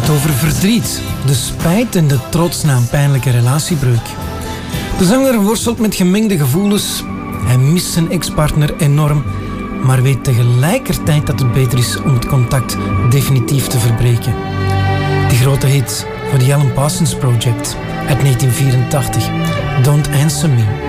Over verdriet, de spijt en de trots na een pijnlijke relatiebreuk. De zanger worstelt met gemengde gevoelens. Hij mist zijn ex-partner enorm, maar weet tegelijkertijd dat het beter is om het contact definitief te verbreken. Die grote hit voor The Alan Parsons Project uit 1984, Don't Answer Me.